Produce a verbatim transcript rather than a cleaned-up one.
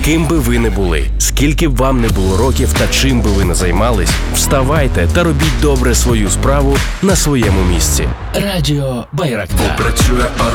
Ким би ви не були, скільки б вам не було років та чим би ви не займались, вставайте та робіть добре свою справу на своєму місці. Радіо Байрактар. Працює